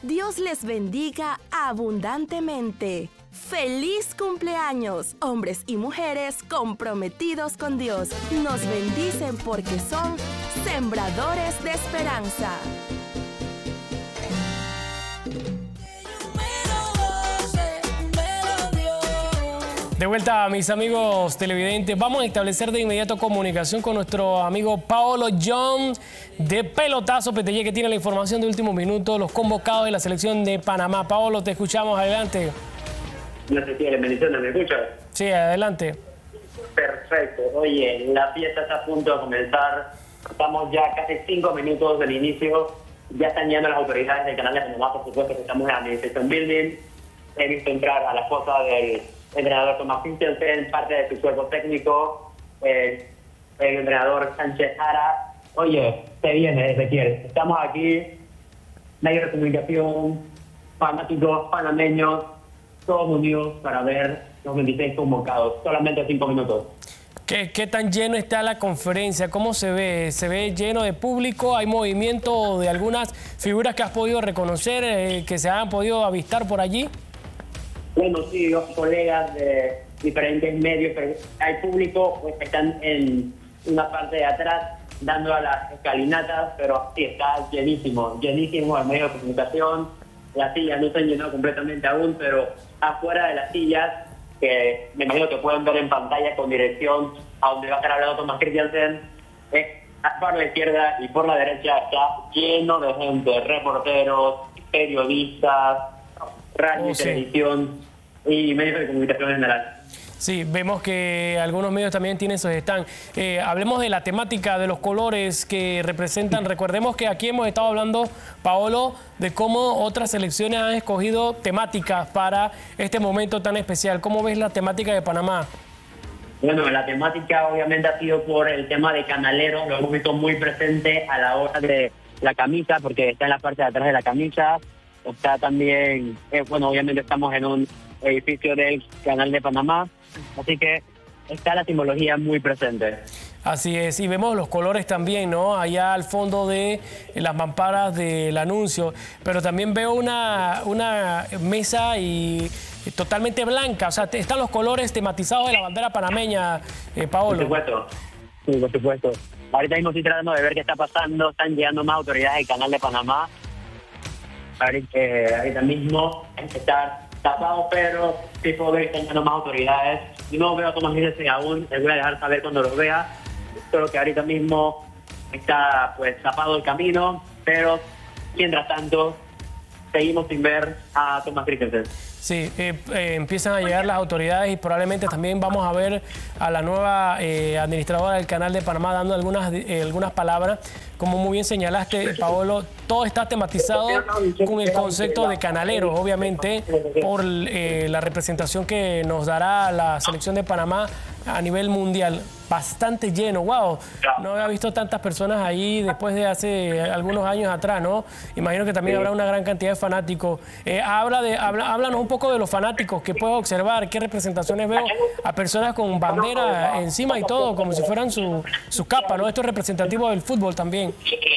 Dios les bendiga abundantemente. ¡Feliz cumpleaños! Hombres y mujeres comprometidos con Dios nos bendicen porque son sembradores de esperanza. De vuelta, mis amigos televidentes, vamos a establecer de inmediato comunicación con nuestro amigo Paolo John de Pelotazo PTY, que tiene la información de último minuto, los convocados de la selección de Panamá. Paolo, te escuchamos, adelante. No sé si eres bendición, ¿me escuchas? Sí, adelante. Perfecto. Oye, la fiesta está a punto de comenzar. Estamos ya casi 5 minutos del inicio. Ya están llegando las autoridades del canal de Panamá, por supuesto que estamos en la Administration Building. He visto entrar a la esposa del entrenador Thomas Christensen, parte de su cuerpo técnico, el entrenador Sánchez Jara. Oye, se viene, Ezequiel. Estamos aquí, medios de comunicación, fanáticos, panameños, todos unidos para ver los 26 convocados. Solamente 5 minutos. ¿Qué tan lleno está la conferencia? ¿Cómo se ve? ¿Se ve lleno de público? ¿Hay movimiento de algunas figuras que has podido reconocer, que se han podido avistar por allí? Bueno, sí, los colegas de diferentes medios, pero hay público, pues están en una parte de atrás dando a las escalinatas, pero sí, está llenísimo el medio de comunicación. Las sillas no se han llenado completamente aún, pero afuera de las sillas, que me imagino que pueden ver en pantalla con dirección a donde va a estar hablando Thomas Christensen, por la izquierda y por la derecha está lleno de gente, reporteros, periodistas, radio y televisión y medios de comunicación en general. Sí, vemos que algunos medios también tienen esos stands. Hablemos de la temática, de los colores que representan. Recordemos que aquí hemos estado hablando, Paolo, de cómo otras selecciones han escogido temáticas para este momento tan especial. ¿Cómo ves la temática de Panamá? Bueno, la temática obviamente ha sido por el tema de canalero. Lo hemos visto muy presente a la hora de la camisa, porque está en la parte de atrás de la camisa. Está también, bueno, obviamente estamos en un edificio del Canal de Panamá, así que está la simbología muy presente. Así es, y vemos los colores también, ¿no? Allá al fondo de las mamparas del anuncio, pero también veo una mesa y totalmente blanca, o sea, están los colores tematizados de la bandera panameña, Paolo. Por supuesto, sí, por supuesto. Ahorita mismo estoy tratando de ver qué está pasando, están llegando más autoridades del Canal de Panamá. Ahorita mismo está tapado, pero sí puedo ver que están llegando más autoridades. No veo a Thomas Christensen aún, les voy a dejar saber cuando los vea. Solo que ahorita mismo está pues tapado el camino, pero mientras tanto seguimos sin ver a Thomas Christensen. Sí, empiezan a llegar las autoridades y probablemente también vamos a ver a la nueva administradora del Canal de Panamá dando algunas palabras. Como muy bien señalaste, Paolo, todo está tematizado con el concepto de canaleros, obviamente, por la representación que nos dará la selección de Panamá a nivel mundial. Bastante lleno, wow, no había visto tantas personas ahí después de hace algunos años atrás, ¿no? Imagino que también habrá una gran cantidad de fanáticos. Háblanos un poco de los fanáticos que puedo observar, qué representaciones veo a personas con bandera encima y todo, como si fueran su capa, ¿no? Esto es representativo del fútbol también.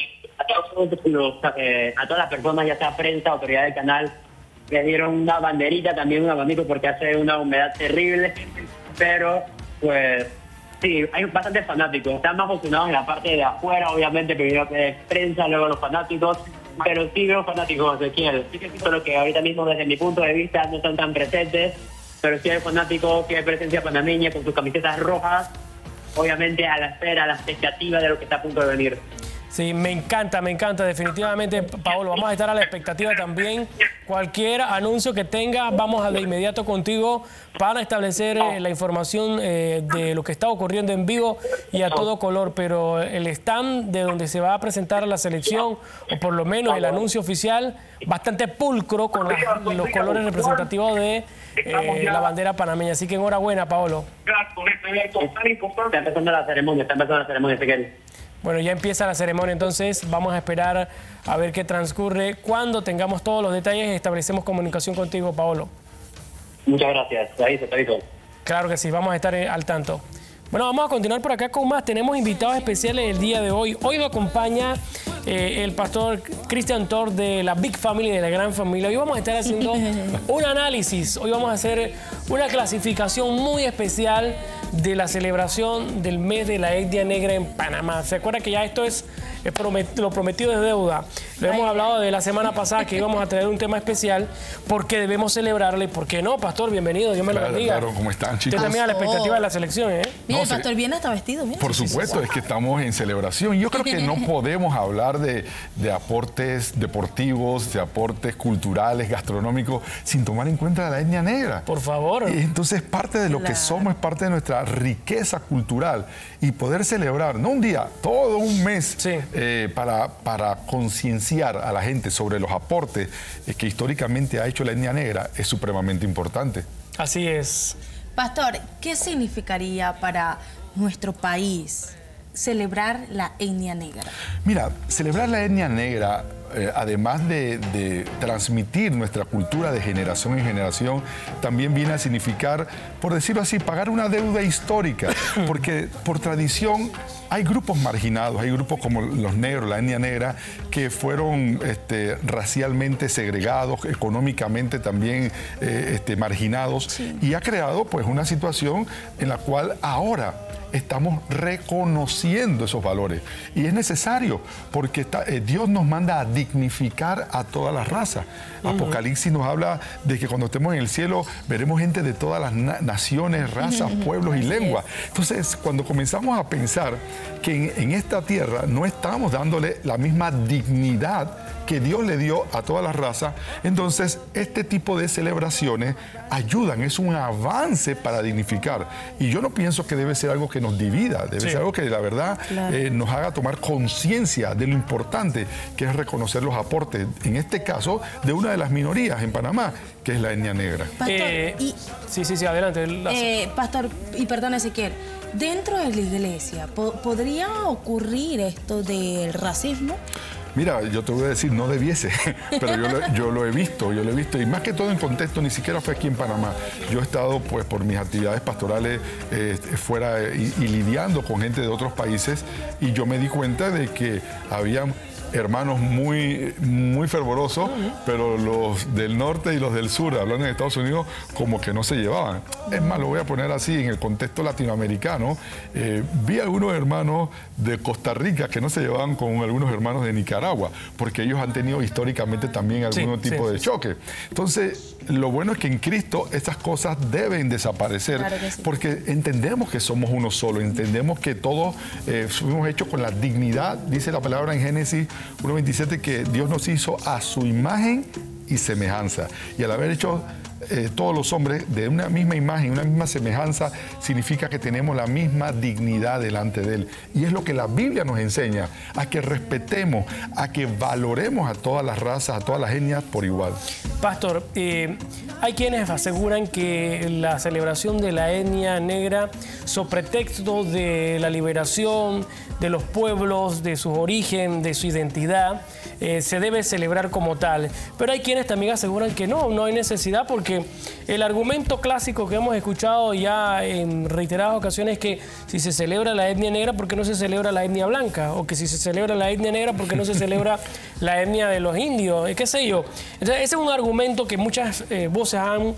A todas las personas, ya sea prensa, autoridad del canal, le dieron una banderita, también un abanico porque hace una humedad terrible, pero pues sí, hay bastantes fanáticos. Están más funcionados en la parte de afuera, obviamente, primero que prensa, luego los fanáticos, pero sí veo fanáticos, Ezequiel. Solo que ahorita mismo, desde mi punto de vista, no están tan presentes, pero sí hay fanáticos que hay presencia panameña con sus camisetas rojas, obviamente a la espera, a la expectativa de lo que está a punto de venir. Sí, me encanta, definitivamente, Paolo, vamos a estar a la expectativa también. Cualquier anuncio que tengas, vamos de inmediato contigo para establecer la información de lo que está ocurriendo en vivo y a todo color, pero el stand de donde se va a presentar la selección, o por lo menos el anuncio oficial, bastante pulcro con los colores representativos de la bandera panameña. Así que enhorabuena, Paolo. Está empezando la ceremonia, Ezequiel. Bueno, ya empieza la ceremonia, entonces vamos a esperar a ver qué transcurre. Cuando tengamos todos los detalles, establecemos comunicación contigo, Paolo. Muchas gracias, te aviso. Claro que sí, vamos a estar al tanto. Bueno, vamos a continuar por acá con más. Tenemos invitados especiales el día de hoy. Hoy lo acompaña el pastor Christian Thor de la Big Family, de la Gran Familia. Hoy vamos a estar haciendo un análisis. Hoy vamos a hacer una clasificación muy especial de la celebración del mes de la etnia negra en Panamá. ¿Se acuerda que ya esto es lo prometido es deuda? Lo hemos hablado de la semana pasada que íbamos a traer un tema especial porque debemos celebrarle. ¿Por qué no, pastor? Bienvenido, Dios me lo bendiga. Claro, ¿cómo están, chicos? Usted también a la expectativa de la selección, ¿eh? Mira, el pastor viene hasta vestido, mira. Por supuesto, es que estamos en celebración. Yo creo que no podemos hablar de aportes deportivos, de aportes culturales, gastronómicos, sin tomar en cuenta la etnia negra. Por favor. Y entonces parte de lo que somos es parte de nuestra riqueza cultural y poder celebrar, no un día, todo un mes, sí, para concienciar a la gente sobre los aportes que históricamente ha hecho la etnia negra es supremamente importante. Así es. Pastor, ¿qué significaría para nuestro país celebrar la etnia negra? Mira, celebrar la etnia negra, además de transmitir nuestra cultura de generación en generación, también viene a significar, por decirlo así, pagar una deuda histórica, porque por tradición hay grupos marginados, hay grupos como los negros, la etnia negra, que fueron racialmente segregados, económicamente también marginados, sí, y ha creado pues una situación en la cual ahora estamos reconociendo esos valores. Y es necesario, porque Dios nos manda a dignificar a todas las razas. Apocalipsis nos habla de que cuando estemos en el cielo veremos gente de todas las naciones, razas, pueblos y lenguas. Entonces, cuando comenzamos a pensar que en esta tierra no estamos dándole la misma dignidad que Dios le dio a todas las razas, entonces este tipo de celebraciones ayudan, es un avance para dignificar. Y yo no pienso que debe ser algo que nos divida, debe ser algo que la verdad nos haga tomar conciencia de lo importante que es reconocer los aportes, en este caso, de una de las minorías en Panamá, que es la etnia negra. Pastor, sí, adelante. Pastor, y perdón, Ezequiel, dentro de la iglesia, ¿podría ocurrir esto del racismo? Mira, yo te voy a decir, no debiese, pero yo lo he visto, y más que todo en contexto, ni siquiera fue aquí en Panamá. Yo he estado, pues, por mis actividades pastorales fuera y lidiando con gente de otros países, y yo me di cuenta de que había hermanos muy, muy fervorosos, pero los del norte y los del sur, hablando en Estados Unidos, como que no se llevaban. Es más, lo voy a poner así, en el contexto latinoamericano, vi algunos hermanos de Costa Rica que no se llevaban con algunos hermanos de Nicaragua, porque ellos han tenido históricamente también algún tipo de choque. Entonces, lo bueno es que en Cristo estas cosas deben desaparecer, claro que sí, porque entendemos que somos uno solo, entendemos que todos fuimos hechos con la dignidad, dice la palabra en Génesis 1:27, que Dios nos hizo a su imagen y semejanza. Y al haber hecho todos los hombres de una misma imagen, una misma semejanza, significa que tenemos la misma dignidad delante de Él. Y es lo que la Biblia nos enseña, a que respetemos, a que valoremos a todas las razas, a todas las etnias por igual. Pastor, hay quienes aseguran que la celebración de la etnia negra, sobre pretexto de la liberación de los pueblos, de su origen, de su identidad, se debe celebrar como tal. Pero hay quienes también aseguran que no hay necesidad, porque el argumento clásico que hemos escuchado ya en reiteradas ocasiones es que si se celebra la etnia negra, ¿por qué no se celebra la etnia blanca? O que si se celebra la etnia negra, ¿por qué no se celebra la etnia de los indios? ¿Qué sé yo? Entonces, ese es un argumento que muchas voces han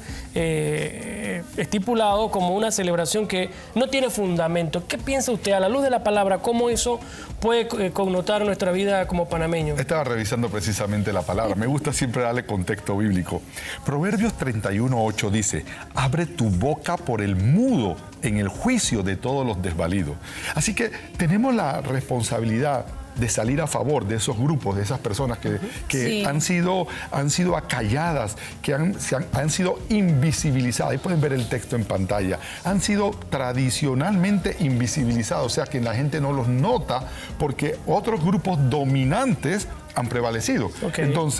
estipulado como una celebración que no tiene fundamento. ¿Qué piensa usted, a la luz de la palabra, cómo eso puede connotar nuestra vida como panameños? Estaba revisando precisamente la palabra. Me gusta siempre darle contexto bíblico. Proverbios 31:8 dice: abre tu boca por el mudo en el juicio de todos los desvalidos. Así que tenemos la responsabilidad de salir a favor de esos grupos, de esas personas que sí, han sido acalladas, que han sido invisibilizadas. Ahí pueden ver el texto en pantalla. Han sido tradicionalmente invisibilizados, o sea que la gente no los nota porque otros grupos dominantes han prevalecido. Entonces,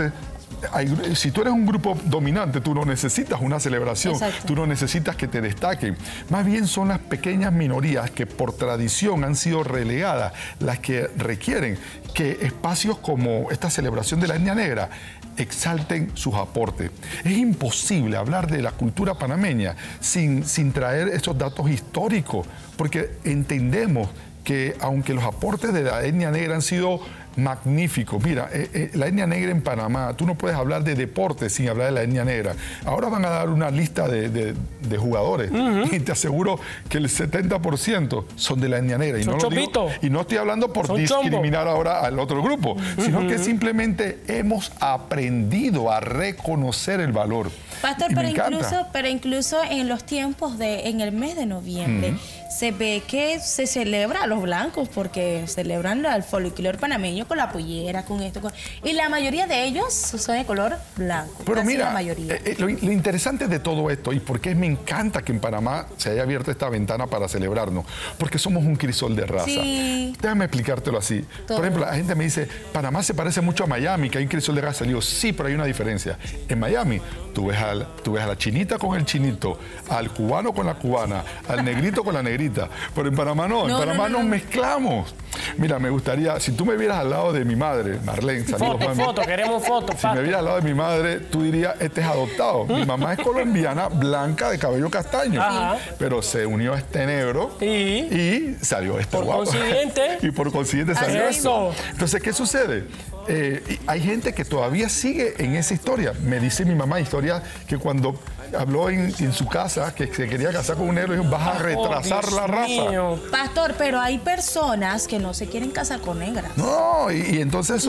si tú eres un grupo dominante, tú no necesitas una celebración, Exacto. tú no necesitas que te destaquen. Más bien son las pequeñas minorías que por tradición han sido relegadas las que requieren que espacios como esta celebración de la etnia negra exalten sus aportes. Es imposible hablar de la cultura panameña sin traer esos datos históricos, porque entendemos que aunque los aportes de la etnia negra han sido magníficos, mira, la etnia negra en Panamá, tú no puedes hablar de deporte sin hablar de la etnia negra. Ahora van a dar una lista de jugadores y te aseguro que el 70% son de la etnia negra. Y no estoy hablando por discriminar ahora al otro grupo, sino que simplemente hemos aprendido a reconocer el valor. Pastor, pero incluso en los tiempos en el mes de noviembre, se ve que se celebra a los blancos porque celebran el folclore panameño con la pollera, con esto. Y la mayoría de ellos son de color blanco. Pero mira, la mayoría. Lo interesante de todo esto y por qué me encanta que en Panamá se haya abierto esta ventana para celebrarnos, porque somos un crisol de raza. Sí. Déjame explicártelo así. Todo. Por ejemplo, la gente me dice, Panamá se parece mucho a Miami, que hay un crisol de raza. Le digo, sí, pero hay una diferencia. En Miami, tú ves a la chinita con el chinito, al cubano con la cubana, al negrito con la negrita. Pero en Panamá no. En Panamá nos mezclamos. Mira, me gustaría, si tú me vieras al lado de mi madre, Marlene, saludos, mami. Foto, queremos fotos. Si me vieras al lado de mi madre, tú dirías, este es adoptado. Mi mamá es colombiana, blanca, de cabello castaño. Ajá. Pero se unió a este negro y salió este guapo. Y por consiguiente salió eso. Entonces, ¿qué sucede? Hay gente que todavía sigue en esa historia. Me dice mi mamá, historia que cuando habló en su casa que se quería casar con un negro, dijo, vas a retrasar la raza. Pastor, pero hay personas que no se quieren casar con negras. No, y entonces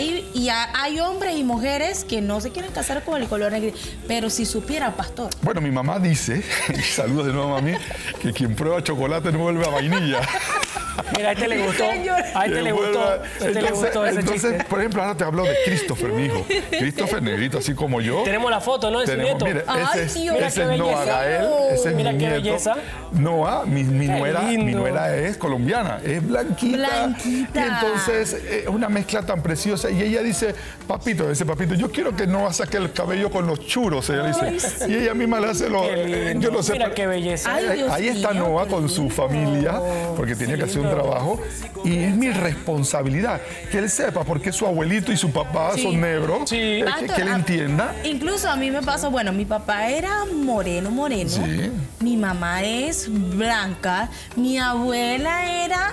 hay hombres y mujeres que no se quieren casar con el color negro. Pero si supiera, pastor. Bueno, mi mamá dice, y saludos de nuevo a mí, que quien prueba chocolate no vuelve a vainilla. Mira, a este le gustó. A este le gustó. Entonces, por ejemplo, ahora te hablo de Christopher, mi hijo. Christopher, negrito, así como yo. Tenemos la foto, ¿no? De su nieto. Mire, ese es qué Noah Gael. Ese es mira mi qué nieto. belleza. Noah, mi nuera es colombiana, es blanquita. Y entonces es una mezcla tan preciosa. Y ella dice, papito, yo quiero que Noah saque el cabello con los churros. Ella dice. Y ella misma le hace yo no sé. Mira qué belleza. Ahí está Noah con su familia, porque tenía que hacer un trabajo. Y es mi responsabilidad que él sepa por qué su abuelito y su papá son negros, que él entienda. Incluso a mí me pasó, bueno, mi papá era moreno, sí. Mi mamá es blanca, mi abuela era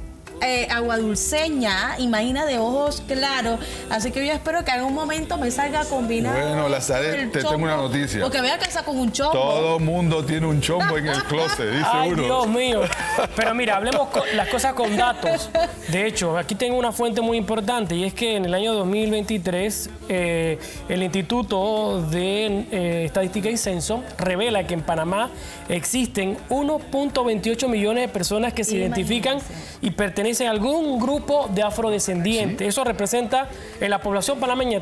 aguadulceña, imagina, de ojos claros, así que yo espero que en un momento me salga combinado. Bueno, Lazaret, te tengo una noticia. Porque me voy a casar con un chombo. Todo mundo tiene un chombo en el closet, dice Ay, uno. Dios mío. Pero mira, hablemos las cosas con datos. De hecho, aquí tengo una fuente muy importante y es que en el año 2023 el Instituto de Estadística y Censo revela que en Panamá existen 1.28 millones de personas que se identifican y pertenecen a algún grupo de afrodescendientes. Sí. Eso representa en la población panameña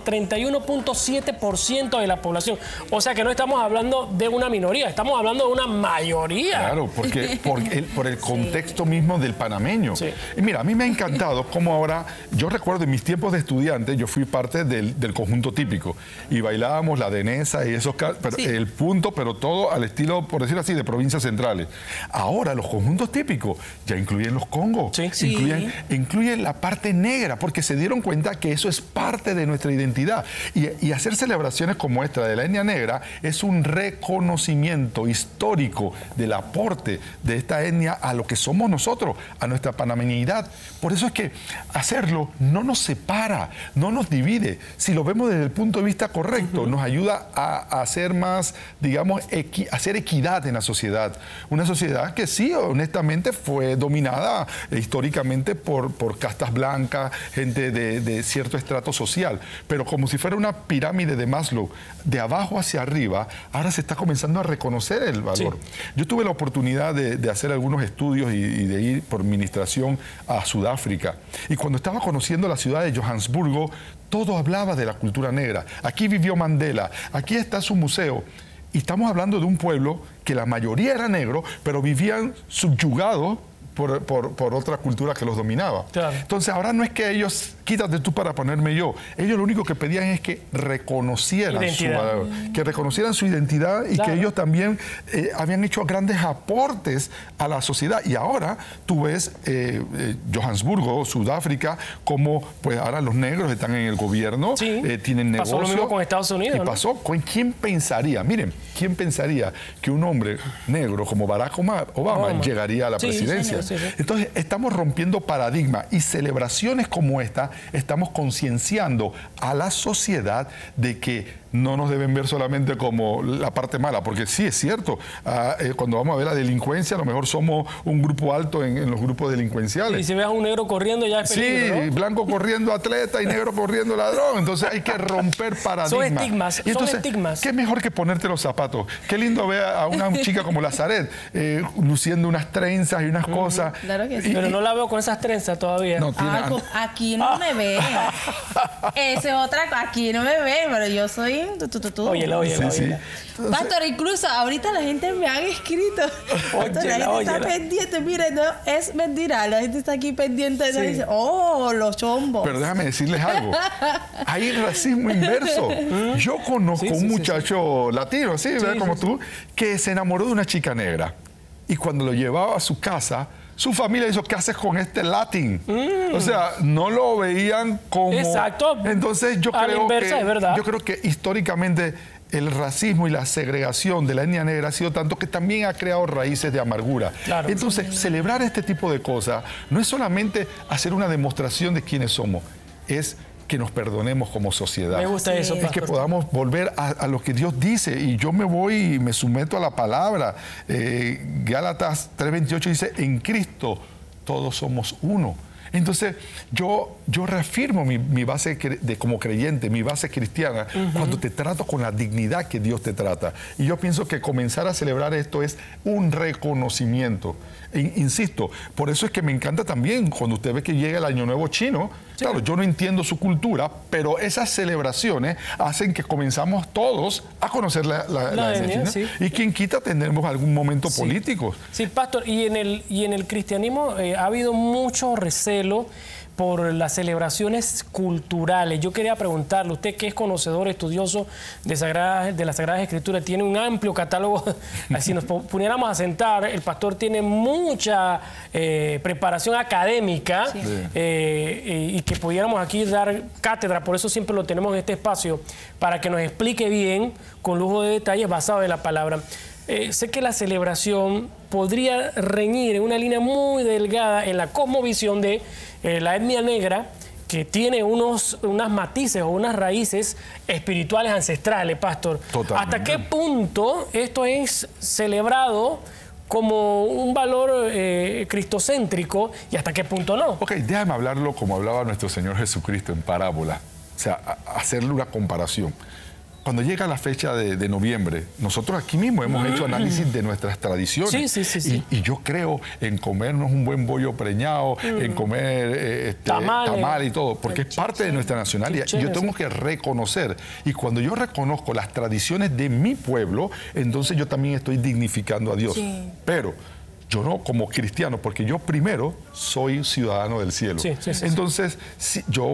31.7% de la población. O sea que no estamos hablando de una minoría, estamos hablando de una mayoría. Claro, porque por el contexto mismo del panameño. Sí. Y mira, a mí me ha encantado cómo ahora, yo recuerdo en mis tiempos de estudiante, yo fui parte del conjunto típico y bailábamos la denesa y esos, el punto, pero todo al estilo, por decirlo así, de provincias centrales. Ahora los conjuntos típicos ya incluyen los congos. Sí. Incluyen la parte negra, porque se dieron cuenta que eso es parte de nuestra identidad. Y hacer celebraciones como esta de la etnia negra es un reconocimiento histórico del aporte de esta etnia a lo que somos nosotros, a nuestra panameñidad. Por eso es que hacerlo no nos separa, no nos divide. Si lo vemos desde el punto de vista correcto, nos ayuda a hacer más, digamos, hacer equidad en la sociedad. Una sociedad que sí, honestamente, fue dominada históricamente por castas blancas, gente de cierto estrato social, pero como si fuera una pirámide de Maslow, de abajo hacia arriba, ahora se está comenzando a reconocer el valor. Sí. Yo tuve la oportunidad de hacer algunos estudios y de ir por administración a Sudáfrica, y cuando estaba conociendo la ciudad de Johannesburgo, todo hablaba de la cultura negra. Aquí vivió Mandela, aquí está su museo. Y estamos hablando de un pueblo que la mayoría era negro, pero vivían subyugados por otra cultura que los dominaba. Claro. Entonces ahora no es que ellos, quítate tú para ponerme yo. Ellos lo único que pedían es que reconocieran su identidad y que ellos también habían hecho grandes aportes a la sociedad. Y ahora tú ves Johannesburgo, Sudáfrica, como pues ahora los negros están en el gobierno, tienen negocio. Pasó lo mismo con Estados Unidos, ¿no? Pasó con quién pensaría, miren, quién pensaría que un hombre negro como Barack Obama llegaría a la presidencia. Entonces estamos rompiendo paradigmas y celebraciones como esta, estamos concienciando a la sociedad de que no nos deben ver solamente como la parte mala, porque sí es cierto, cuando vamos a ver la delincuencia, a lo mejor somos un grupo alto en los grupos delincuenciales. Y si ves a un negro corriendo ya es peligro, sí, ¿no? Blanco corriendo atleta y negro corriendo ladrón, entonces hay que romper paradigmas. Son estigmas, y entonces, ¿qué mejor que ponerte los zapatos? Qué lindo ver a una chica como Lazaret luciendo unas trenzas y unas cosas. Claro que sí. Pero no la veo con esas trenzas todavía. No, aquí no me ven. Esa es otra cosa, aquí no me ven, pero yo soy Óyela. Pastor, incluso ahorita la gente me ha escrito. Pastor, la gente está pendiente. Mire, no es mentira. La gente está aquí pendiente. Y dice, los chombos. Pero déjame decirles algo. Hay racismo inverso. Yo conozco un muchacho latino, como tú, que se enamoró de una chica negra. Y cuando lo llevaba a su casa, su familia hizo, ¿qué haces con este latín? O sea, no lo veían como... Exacto. Entonces yo creo inversa, es verdad. Yo creo que históricamente el racismo y la segregación de la etnia negra ha sido tanto que también ha creado raíces de amargura. Claro. Entonces, celebrar este tipo de cosas no es solamente hacer una demostración de quiénes somos, es que nos perdonemos como sociedad. Me gusta eso, es que podamos volver a lo que Dios dice. Y yo me voy y me someto a la palabra. Gálatas 3:28 dice, en Cristo todos somos uno. Entonces, yo reafirmo mi base como creyente, mi base cristiana, cuando te trato con la dignidad que Dios te trata. Y yo pienso que comenzar a celebrar esto es un reconocimiento. Insisto, por eso es que me encanta también cuando usted ve que llega el Año Nuevo chino. Sí. Claro, yo no entiendo su cultura, pero esas celebraciones hacen que comenzamos todos a conocer la etnia china. Y quien quita tendremos algún momento político. Sí, pastor, y en el cristianismo ha habido mucho recelo por las celebraciones culturales. Yo quería preguntarle, usted que es conocedor, estudioso de las Sagradas Escrituras, tiene un amplio catálogo, si nos pudiéramos a sentar, el pastor tiene mucha preparación académica y que pudiéramos aquí dar cátedra, por eso siempre lo tenemos en este espacio, para que nos explique bien, con lujo de detalles, basado en la palabra. Sé que la celebración podría reñir en una línea muy delgada en la cosmovisión de la etnia negra, que tiene unas matices o unas raíces espirituales ancestrales, pastor. Totalmente. ¿Hasta qué punto esto es celebrado como un valor cristocéntrico y hasta qué punto no? Ok, déjame hablarlo como hablaba nuestro Señor Jesucristo en parábola. O sea, hacerle una comparación. Cuando llega la fecha de noviembre, nosotros aquí mismo hemos hecho análisis de nuestras tradiciones. Sí. Y yo creo en comernos un buen bollo preñado, en comer tamal y todo, porque es parte de nuestra nacionalidad. Y yo tengo que reconocer. Y cuando yo reconozco las tradiciones de mi pueblo, entonces yo también estoy dignificando a Dios. Sí. Pero yo no como cristiano, porque yo primero soy ciudadano del cielo. Entonces, yo